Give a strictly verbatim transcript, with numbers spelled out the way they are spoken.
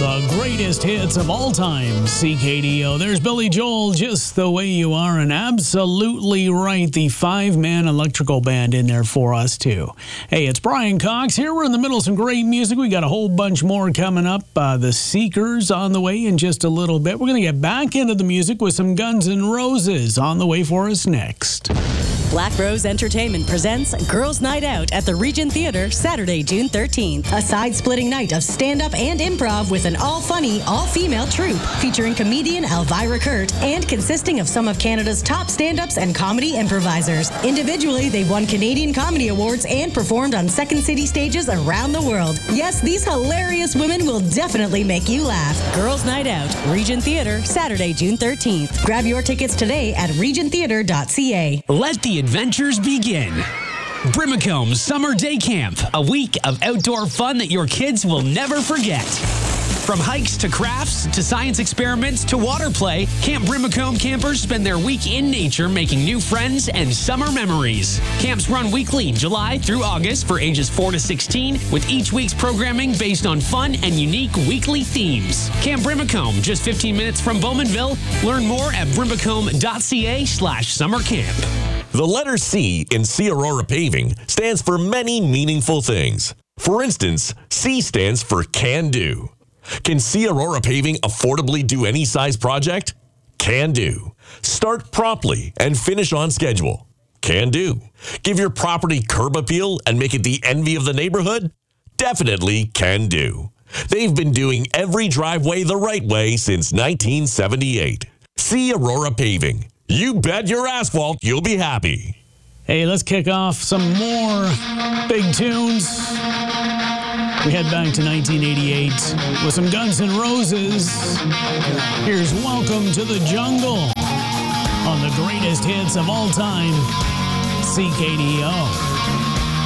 The greatest hits of all time, C K D O. There's Billy Joel, Just the Way You Are, and absolutely right, the five-man electrical band in there for us, too. Hey, it's Brian Cox here. We're in the middle of some great music. We got a whole bunch more coming up. Uh, the Seekers on the way in just a little bit. We're going to get back into the music with some Guns N' Roses on the way for us next. Black Rose Entertainment presents Girls' Night Out at the Regent Theatre, Saturday, June thirteenth. A side-splitting night of stand-up and improv with an all-funny, all-female troupe featuring comedian Elvira Kurt and consisting of some of Canada's top stand-ups and comedy improvisers. Individually, they've won Canadian Comedy Awards and performed on Second City stages around the world. Yes, these hilarious women will definitely make you laugh. Girls' Night Out, Regent Theatre, Saturday, June thirteenth. Grab your tickets today at regent theatre dot c a. Let the adventures begin. Brimacombe Summer Day Camp, a week of outdoor fun that your kids will never forget. From hikes to crafts to science experiments to water play, Camp Brimacombe campers spend their week in nature making new friends and summer memories. Camps run weekly, July through August for ages four to sixteen, with each week's programming based on fun and unique weekly themes. Camp Brimacombe, just fifteen minutes from Bowmanville. Learn more at brimacombe dot c a slash summer camp. The letter C in C Aurora Paving stands for many meaningful things. For instance, C stands for Can Do. Can C Aurora Paving affordably do any size project? Can do. Start promptly and finish on schedule? Can do. Give your property curb appeal and make it the envy of the neighborhood? Definitely can do. They've been doing every driveway the right way since nineteen seventy-eight. C Aurora Paving. You bet your asphalt you'll be happy. Hey, let's kick off some more big tunes. We head back to nineteen eighty-eight with some Guns N' Roses. Here's Welcome to the Jungle on the greatest hits of all time, C K D O.